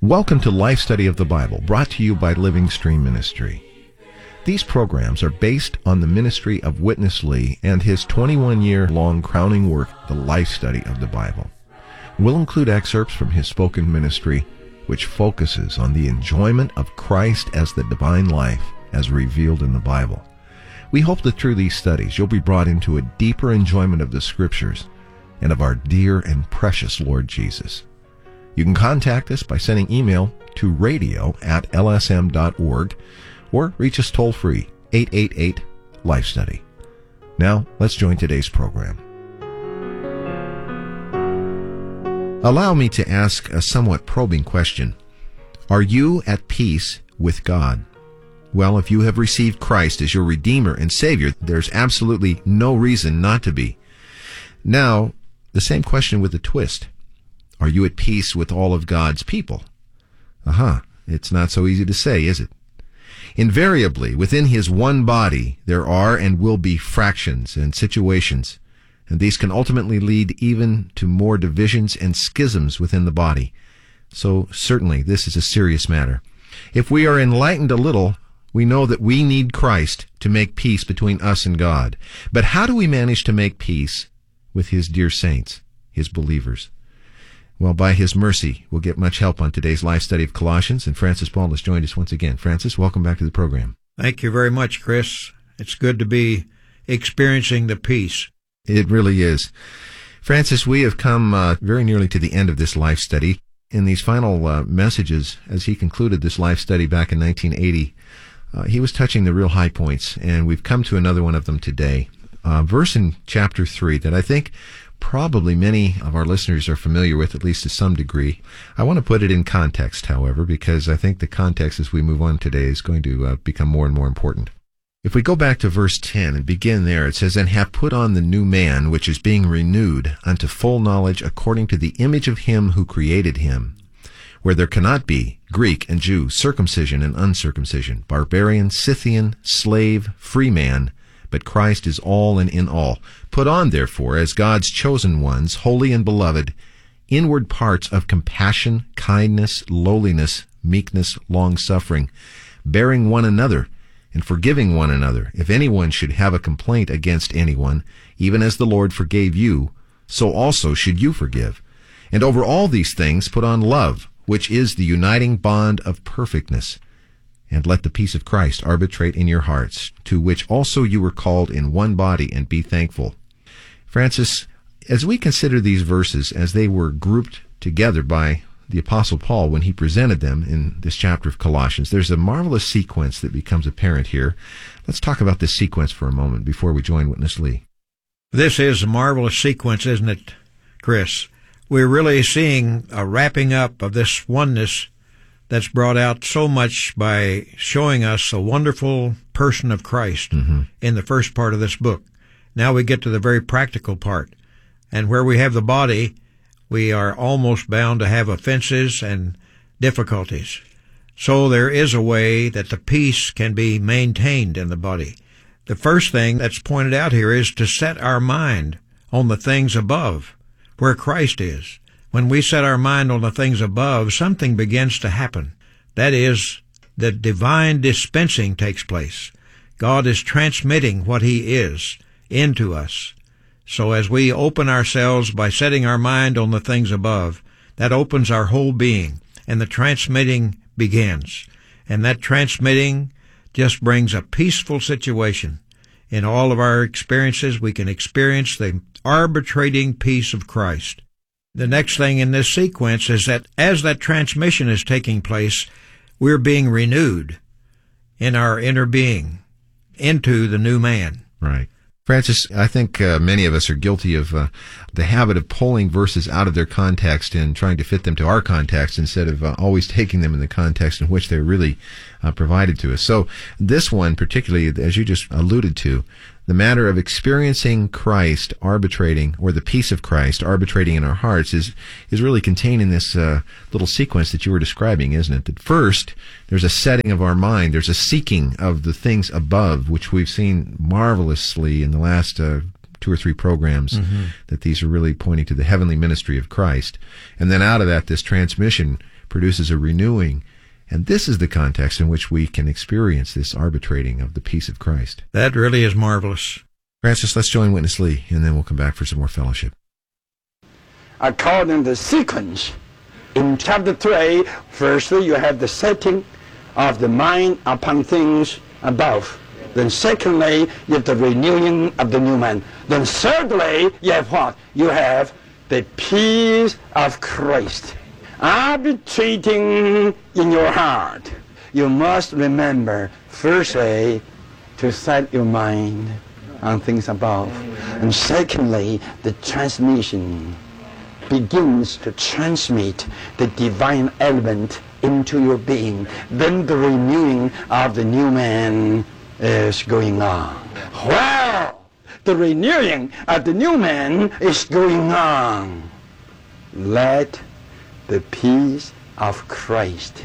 Welcome to Life Study of the Bible, brought to you by Living Stream Ministry. These programs are based on the ministry of Witness Lee and his 21-year-long crowning work, The Life Study of the Bible. We'll include excerpts from his spoken ministry, which focuses on the enjoyment of Christ as the divine life as revealed in the Bible. We hope that through these studies you'll be brought into a deeper enjoyment of the Scriptures and of our dear and precious Lord Jesus. You can contact us by sending email to radio@lsm.org or reach us toll-free, 888-LIFE-STUDY. Now, let's join today's program. Allow me to ask a somewhat probing question. Are you at peace with God? Well, if you have received Christ as your Redeemer and Savior, there's absolutely no reason not to be. Now, the same question with a twist. Are you at peace with all of God's people? It's not so easy to say, is it? Invariably, within His one body, there are and will be fractions and situations, and these can ultimately lead even to more divisions and schisms within the body. So certainly, this is a serious matter. If we are enlightened a little, we know that we need Christ to make peace between us and God. But how do we manage to make peace with His dear saints, His believers? Well, by His mercy, we'll get much help on today's life study of Colossians, and Francis Ball has joined us once again. Francis, welcome back to the program. Thank you very much, Chris. It's good to be experiencing the peace. It really is. Francis, we have come very nearly to the end of this life study. In these final messages, as he concluded this life study back in 1980, he was touching the real high points, and we've come to another one of them today. Verse in chapter 3 that I think probably many of our listeners are familiar with, at least to some degree. I want to put it in context, however, because I think the context as we move on today is going to become more and more important. If we go back to verse 10 and begin there, it says, "And have put on the new man, which is being renewed unto full knowledge according to the image of Him who created him, where there cannot be Greek and Jew, circumcision and uncircumcision, barbarian, Scythian, slave, free man, but Christ is all and in all. Put on, therefore, as God's chosen ones, holy and beloved, inward parts of compassion, kindness, lowliness, meekness, long-suffering, bearing one another, and forgiving one another. If anyone should have a complaint against anyone, even as the Lord forgave you, so also should you forgive. And over all these things put on love, which is the uniting bond of perfectness. And let the peace of Christ arbitrate in your hearts, to which also you were called in one body, and be thankful." Francis, as we consider these verses as they were grouped together by the Apostle Paul when he presented them in this chapter of Colossians, there's a marvelous sequence that becomes apparent here. Let's talk about this sequence for a moment before we join Witness Lee. This is a marvelous sequence, isn't it, Chris? We're really seeing a wrapping up of this oneness that's brought out so much by showing us a wonderful person of Christ in the first part of this book. Now we get to the very practical part. And where we have the body, we are almost bound to have offenses and difficulties. So there is a way that the peace can be maintained in the body. The first thing that's pointed out here is to set our mind on the things above, where Christ is. When we set our mind on the things above, something begins to happen. That is, the divine dispensing takes place. God is transmitting what He is into us. So as we open ourselves by setting our mind on the things above, that opens our whole being, and the transmitting begins. And that transmitting just brings a peaceful situation. In all of our experiences, we can experience the arbitrating peace of Christ. The next thing in this sequence is that as that transmission is taking place, we're being renewed in our inner being into the new man. Right. Francis, I think many of us are guilty of the habit of pulling verses out of their context and trying to fit them to our context instead of always taking them in the context in which they're really provided to us. So this one, particularly, as you just alluded to, the matter of experiencing Christ arbitrating, or the peace of Christ arbitrating in our hearts, is really contained in this little sequence that you were describing, isn't it? That first, there's a setting of our mind, there's a seeking of the things above, which we've seen marvelously in the last 2 or 3 programs, that these are really pointing to the heavenly ministry of Christ. And then out of that, this transmission produces a renewing. And this is the context in which we can experience this arbitrating of the peace of Christ. That really is marvelous. Francis, let's join Witness Lee, and then we'll come back for some more fellowship. According to the sequence, in chapter 3, firstly, you have the setting of the mind upon things above. Then secondly, you have the renewing of the new man. Then thirdly, you have what? You have the peace of Christ arbitrating in your heart. You must remember, firstly, to set your mind on things above. And secondly, the transmission begins to transmit the divine element into your being. Then the renewing of the new man is going on. Well, the renewing of the new man is going on. Let the peace of Christ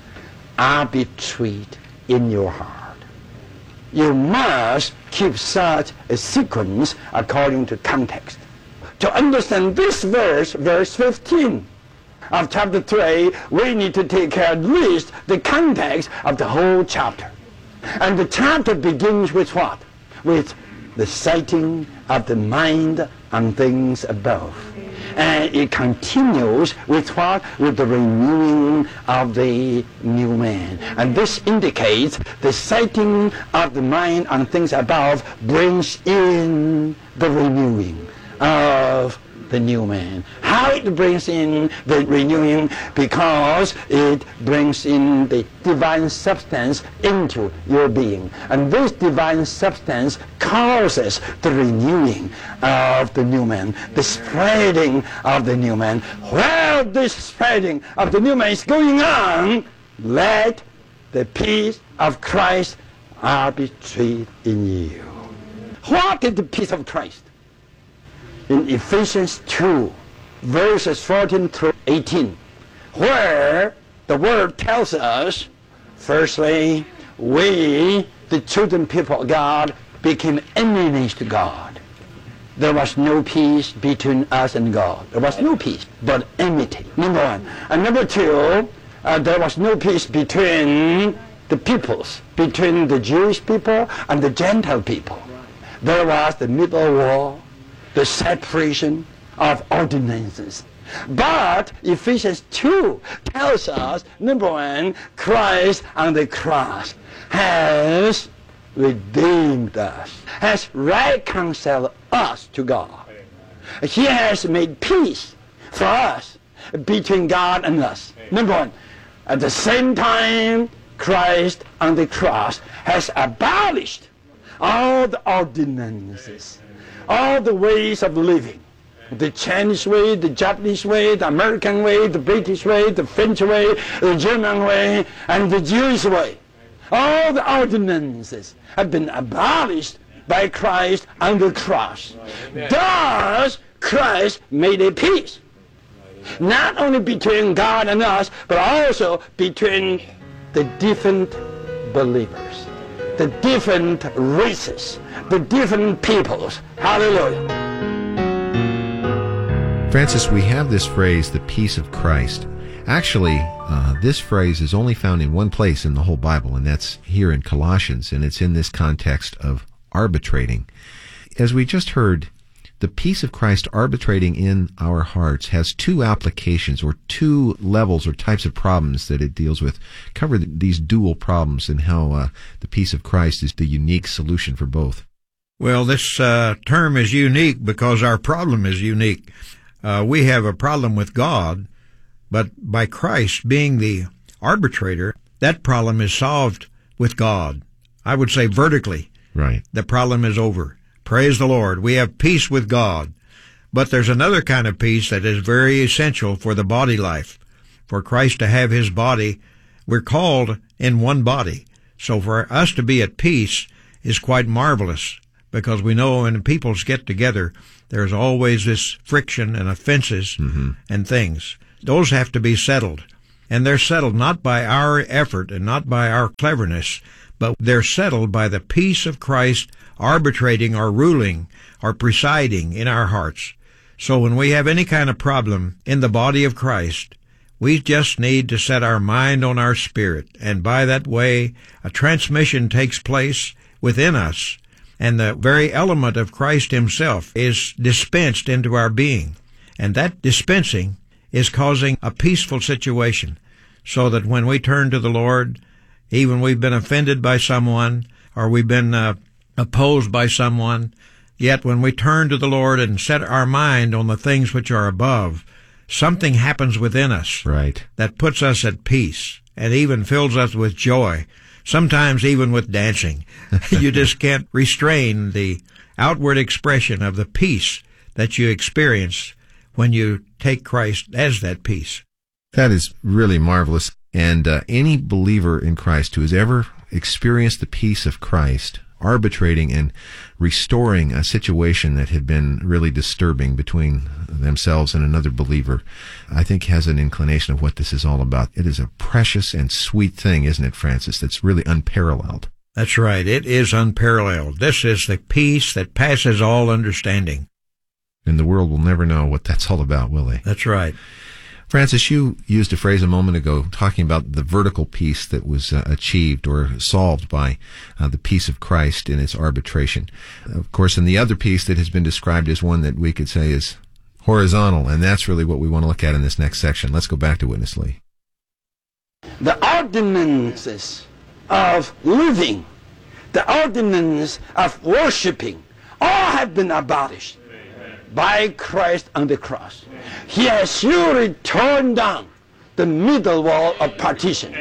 arbitrate in your heart. You must keep such a sequence according to context. To understand this verse, verse 15 of chapter 3, we need to take care at least the context of the whole chapter. And the chapter begins with what? With the setting of the mind on things above. And it continues with what? With the renewing of the new man. And this indicates the setting of the mind on things above brings in the renewing of the new man. How it brings in the renewing? Because it brings in the divine substance into your being. And this divine substance causes the renewing of the new man, the spreading of the new man. While this spreading of the new man is going on, let the peace of Christ arbitrate in you. What is the peace of Christ? In Ephesians 2, verses 14 through 18, where the word tells us, firstly, we, the chosen people of God, became enemies to God. There was no peace between us and God. There was no peace, but enmity, number one. And number two, there was no peace between the peoples, between the Jewish people and the Gentile people. There was the middle wall, the separation of ordinances. But Ephesians 2 tells us, number one, Christ on the cross has redeemed us, has reconciled us to God. He has made peace for us between God and us. Number one, at the same time, Christ on the cross has abolished all the ordinances, all the ways of living. The Chinese way, the Japanese way, the American way, the British way, the French way, the German way, and the Jewish way. All the ordinances have been abolished by Christ on the cross. Thus, Christ made a peace, not only between God and us, but also between the different believers, the different races, the different peoples. Hallelujah. Francis, we have this phrase, the peace of Christ. Actually, this phrase is only found in one place in the whole Bible, and that's here in Colossians, and it's in this context of arbitrating. As we just heard, the peace of Christ arbitrating in our hearts has two applications, or two levels or types of problems that it deals with. Cover these dual problems and how the peace of Christ is the unique solution for both. Well, this term is unique because our problem is unique. We have a problem with God, but by Christ being the arbitrator, that problem is solved with God. I would say vertically. Right. The problem is over. Praise the Lord. We have peace with God. But there's another kind of peace that is very essential for the body life. For Christ to have his body, we're called in one body. So for us to be at peace is quite marvelous, because we know when peoples get together, there's always this friction and offenses and things. Those have to be settled. And they're settled not by our effort and not by our cleverness, but they're settled by the peace of Christ arbitrating or ruling or presiding in our hearts. So when we have any kind of problem in the body of Christ, We just need to set our mind on our spirit, and by that way a transmission takes place within us, and the very element of Christ himself is dispensed into our being. And that dispensing is causing a peaceful situation, so that when we turn to the Lord, even we've been offended by someone, or we've been opposed by someone, yet when we turn to the Lord and set our mind on the things which are above, something happens within us that puts us at peace and even fills us with joy, sometimes even with dancing. You just can't restrain the outward expression of the peace that you experience when you take Christ as that peace. That is really marvelous. And any believer in Christ who has ever experienced the peace of Christ arbitrating and restoring a situation that had been really disturbing between themselves and another believer, I think has an inclination of what this is all about. It is a precious and sweet thing, isn't it, Francis? That's really unparalleled. That's right. It is unparalleled. This is the peace that passes all understanding. And the world will never know what that's all about, will they? That's right. Francis, you used a phrase a moment ago talking about the vertical peace that was achieved or solved by the peace of Christ in its arbitration. Of course, and the other peace that has been described as one that we could say is horizontal, and that's really what we want to look at in this next section. Let's go back to Witness Lee. The ordinances of living, the ordinance of worshiping, all have been abolished by Christ on the cross. He has surely torn down the middle wall of partition.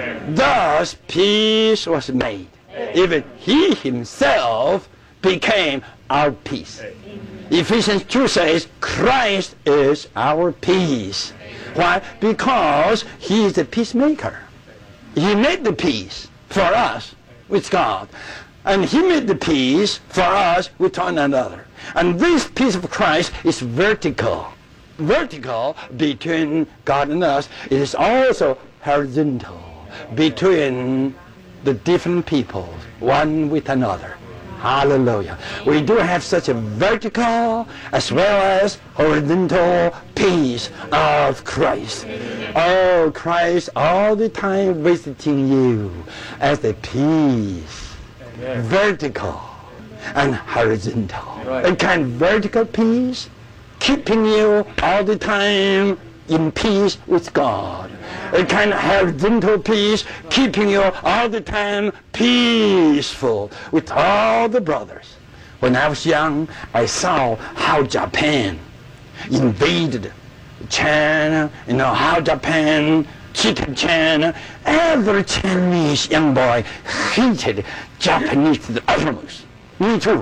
Thus peace was made. Even he himself became our peace. Ephesians 2 says, Christ is our peace. Why? Because he is the peacemaker. He made the peace for us with God. And he made the peace for us with one another. And this peace of Christ is vertical. Vertical between God and us. It is also horizontal between the different people, one with another. Hallelujah. We do have such a vertical as well as horizontal peace of Christ. Oh, Christ all the time visiting you as the peace. Vertical and horizontal. A kind of vertical peace, keeping you all the time in peace with God. A kind of horizontal peace, keeping you all the time peaceful with all the brothers. When I was young, I saw how Japan invaded China, how Japan cheated China. Every Chinese young boy hated Japanese to the uttermost. Me too.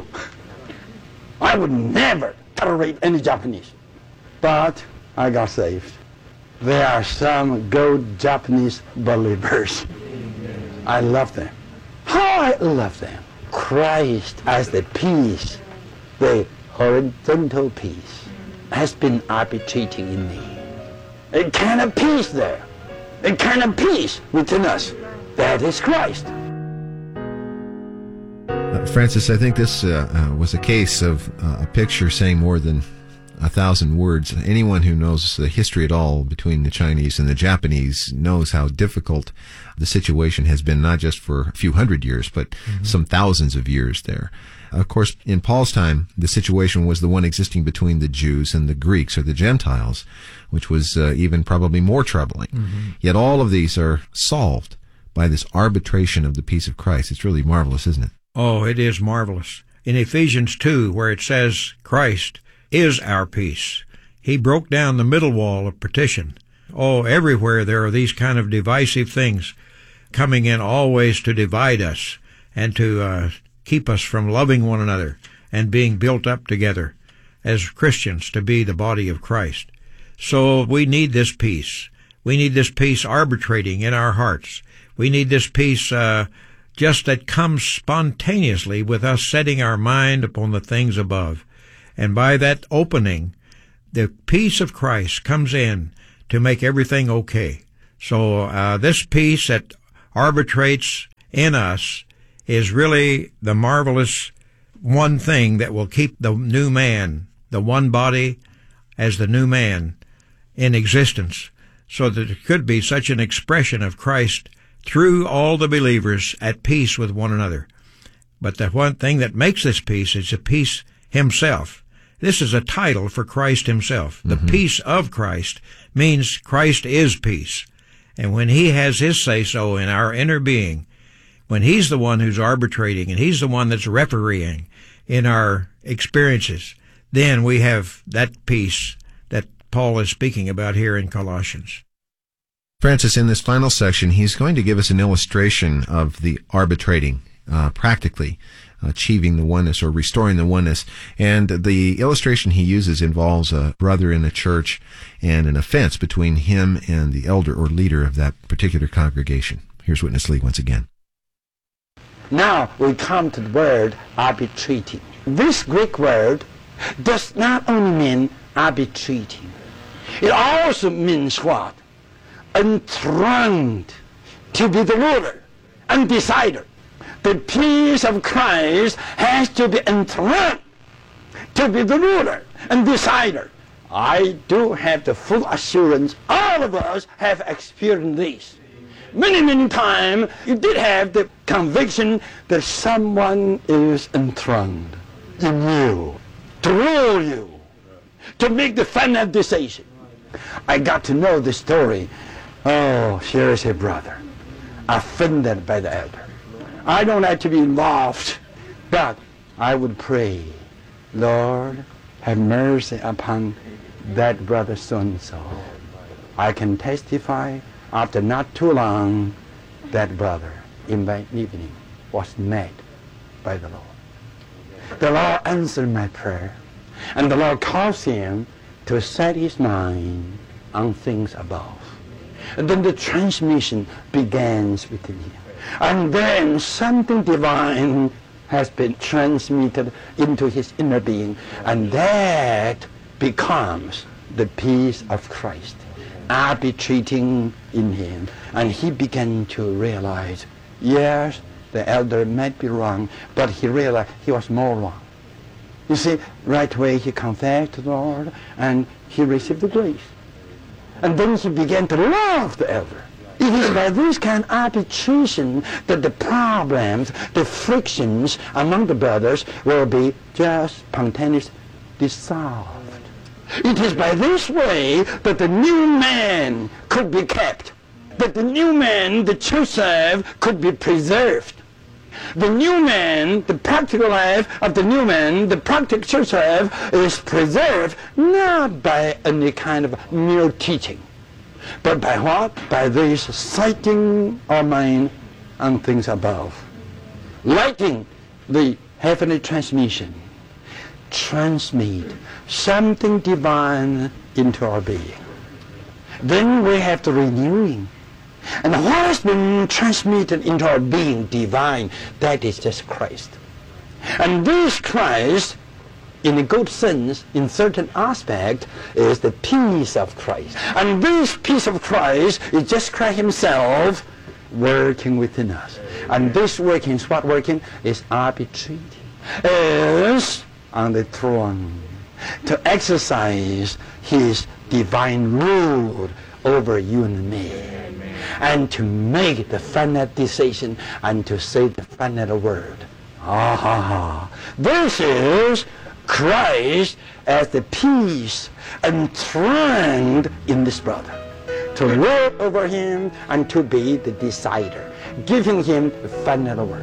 I would never tolerate any Japanese. But I got saved. There are some good Japanese believers. I love them. How I love them. Christ as the peace, the horizontal peace, has been arbitrating in me. A kind of peace there. A kind of peace within us. That is Christ. Francis, I think this was a case of a picture saying more than 1,000 words. Anyone who knows the history at all between the Chinese and the Japanese knows how difficult the situation has been, not just for a few hundred years, but some thousands of years there. Of course, in Paul's time, the situation was the one existing between the Jews and the Greeks, or the Gentiles, which was even probably more troubling. Yet all of these are solved by this arbitration of the peace of Christ. It's really marvelous, isn't it? Oh, it is marvelous. In Ephesians 2, where it says Christ is our peace, he broke down the middle wall of partition. Oh, everywhere there are these kind of divisive things coming in always to divide us and to keep us from loving one another and being built up together as Christians to be the body of Christ. So we need this peace. We need this peace arbitrating in our hearts. We need this peace just that comes spontaneously with us setting our mind upon the things above. And by that opening, the peace of Christ comes in to make everything okay. So this peace that arbitrates in us is really the marvelous one thing that will keep the new man, the one body as the new man, in existence. so that it could be such an expression of Christ through all the believers at peace with one another. But the one thing that makes this peace is the peace himself. This is a title for Christ himself. The peace of Christ means Christ is peace. And when he has his say-so in our inner being, when he's the one who's arbitrating and he's the one that's refereeing in our experiences, then we have that peace that Paul is speaking about here in Colossians. Francis, in this final section, he's going to give us an illustration of the arbitrating, practically achieving the oneness or restoring the oneness. And the illustration he uses involves a brother in a church and an offense between him and the elder or leader of that particular congregation. Here's Witness Lee once again. Now we come to the word arbitrating. This Greek word does not only mean arbitrating. It also means what? Enthroned, to be the ruler and decider. The peace of Christ has to be enthroned, to be the ruler and decider. I do have the full assurance all of us have experienced this. Many times you did have the conviction that someone is enthroned in you, to rule you, to make the final decision. I got to know the story. Oh, here is a brother offended by the elder. I don't like to be involved, but I would pray, Lord, have mercy upon that brother so-and-so. I can testify, after not too long, that brother in my evening was met by the Lord. The Lord answered my prayer, and the Lord caused him to set his mind on things above. And then the transmission begins within him. And then something divine has been transmitted into his inner being, and that becomes the peace of Christ arbitrating in him. And he began to realize, yes, the elder might be wrong, but he realized he was more wrong. You see, right away he confessed to the Lord, and he received the grace. And then he began to love the elder. It is by this kind of arbitration that the problems, the frictions among the brothers will be just spontaneously dissolved. It is by this way that the new man could be kept, that the new man, the church life, could be preserved. The new man, the practical life of the new man, the practical church life is preserved not by any kind of mere teaching, but by what? By this setting our mind on things above. Lighting the heavenly transmission, transmit something divine into our being. Then we have the renewing. And what has been transmitted into our being divine, that is just Christ. And this Christ, in a good sense, in certain aspect, is the peace of Christ. And this peace of Christ is just Christ himself working within us. And this working is what working? Is arbitrating. Is on the throne to exercise his divine rule over you and me. And to make the final decision and to say the final word. This is Christ as the peace enthroned in this brother, to rule over him and to be the decider, giving him the final word.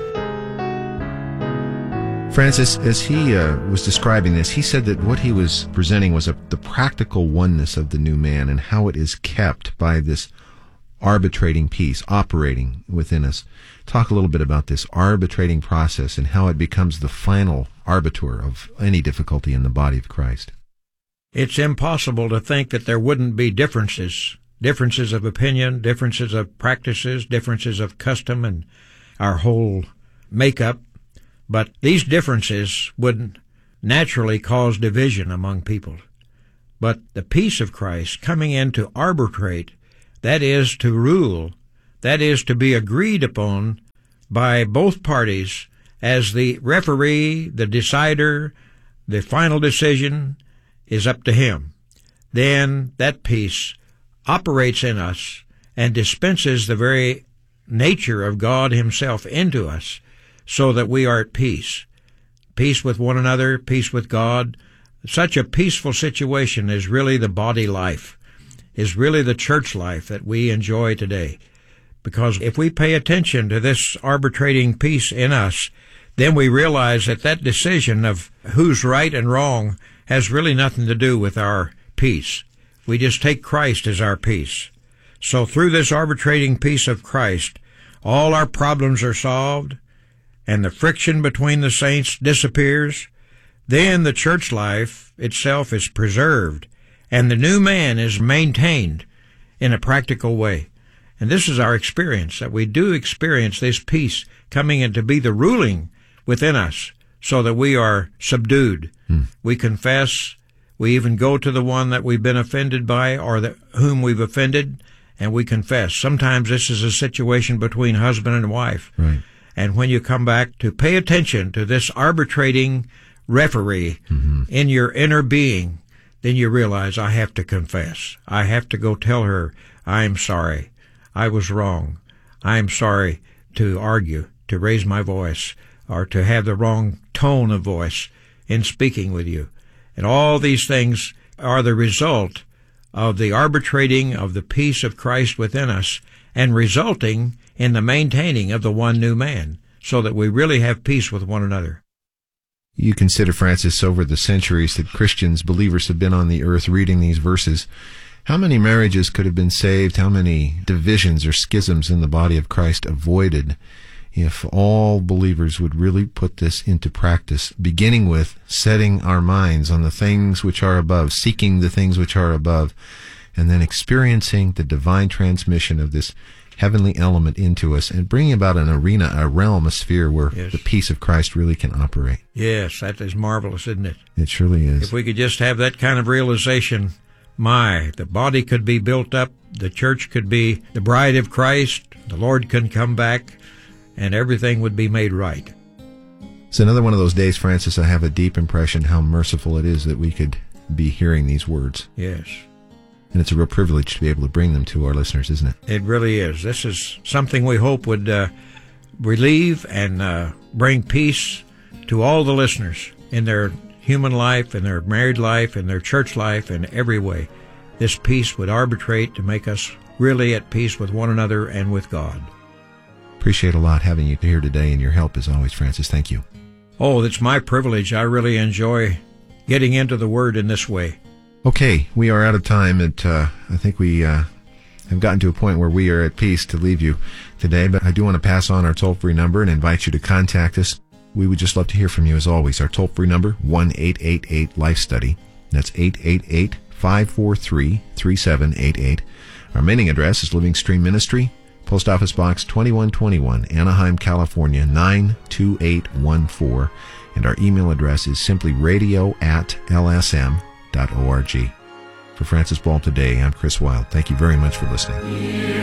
Francis, as he was describing this, he said that what he was presenting was the practical oneness of the new man and how it is kept by this arbitrating peace operating within us. Talk a little bit about this arbitrating process and how it becomes the final arbiter of any difficulty in the body of Christ. It's impossible to think that there wouldn't be differences of opinion, differences of practices, differences of custom and our whole makeup. But these differences would naturally cause division among people. But the peace of Christ coming in to arbitrate, that is to rule, that is to be agreed upon by both parties as the referee, the decider, the final decision is up to him. Then that peace operates in us and dispenses the very nature of God himself into us so that we are at peace. Peace with one another, peace with God. Such a peaceful situation is really the body life, is really the church life that we enjoy today. Because if we pay attention to this arbitrating peace in us, then we realize that that decision of who's right and wrong has really nothing to do with our peace. We just take Christ as our peace. So through this arbitrating peace of Christ, all our problems are solved, and the friction between the saints disappears. Then the church life itself is preserved, and the new man is maintained in a practical way. And this is our experience, that we do experience this peace coming in to be the ruling within us, so that we are subdued. We confess. We even go to the one that we've been offended by or whom we've offended, and we confess. Sometimes this is a situation between husband and wife. Right. And when you come back to pay attention to this arbitrating referee in your inner being, then you realize, I have to confess. I have to go tell her, I'm sorry. I was wrong. I'm sorry to argue, to raise my voice, or to have the wrong tone of voice in speaking with you. And all these things are the result of the arbitrating of the peace of Christ within us and resulting in the maintaining of the one new man, so that we really have peace with one another. You consider, Francis, over the centuries that Christians, believers have been on the earth reading these verses. How many marriages could have been saved? How many divisions or schisms in the body of Christ avoided if all believers would really put this into practice, beginning with setting our minds on the things which are above, seeking the things which are above, and then experiencing the divine transmission of this heavenly element into us and bringing about an arena, a realm, a sphere where the peace of Christ really can operate. Yes, that is marvelous, isn't it? It surely is. If we could just have that kind of realization, the body could be built up, the church could be the bride of Christ, the Lord can come back, and everything would be made right. It's another one of those days, Francis, I have a deep impression how merciful it is that we could be hearing these words. Yes. And it's a real privilege to be able to bring them to our listeners, isn't it? It really is. This is something we hope would relieve and bring peace to all the listeners in their human life, in their married life, in their church life, in every way. This peace would arbitrate to make us really at peace with one another and with God. Appreciate a lot having you here today, and your help as always, Francis. Thank you. Oh, it's my privilege. I really enjoy getting into the Word in this way. Okay, we are out of time, and I think we have gotten to a point where we are at peace to leave you today, but I do want to pass on our toll-free number and invite you to contact us. We would just love to hear from you as always. Our toll-free number, 1-888-LIFE-STUDY. That's 888-543-3788. Our mailing address is Living Stream Ministry, Post Office Box 2121, Anaheim, California, 92814. And our email address is simply radio@lsm.org. For Francis Ball today, I'm Chris Wilde. Thank you very much for listening.